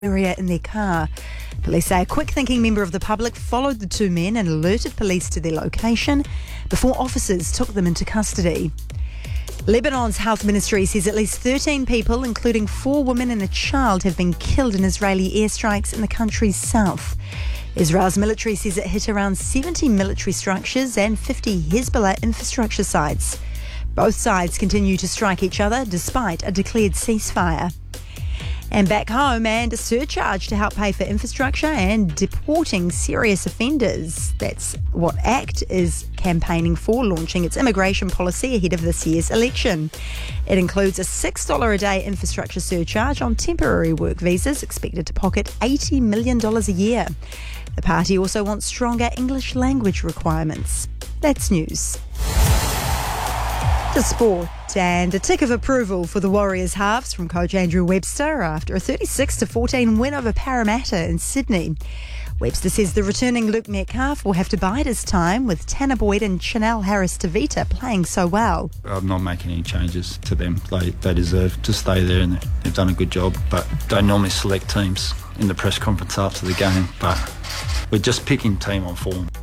area in their car. Police say a quick-thinking member of the public followed the two men and alerted police to their location before officers took them into custody. Lebanon's health ministry says at least 13 people, including 4 women and a child, have been killed in Israeli airstrikes in the country's south. Israel's military says it hit around 70 military structures and 50 Hezbollah infrastructure sites. Both sides continue to strike each other despite a declared ceasefire. And back home, and a surcharge to help pay for infrastructure and deporting serious offenders. That's what ACT is campaigning for, launching its immigration policy ahead of this year's election. It includes a $6 a day infrastructure surcharge on temporary work visas, expected to pocket $80 million a year. The party also wants stronger English language requirements. That's news. To sport, and a tick of approval for the Warriors halves from coach Andrew Webster after a 36-14 win over Parramatta in Sydney. Webster says the returning Luke Metcalf will have to bide his time with Tanner Boyd and Chanel Harris-Tavita playing so well. I'm not making any changes to them. They deserve to stay there and they've done a good job, but don't normally select teams in the press conference after the game, but we're just picking team on form.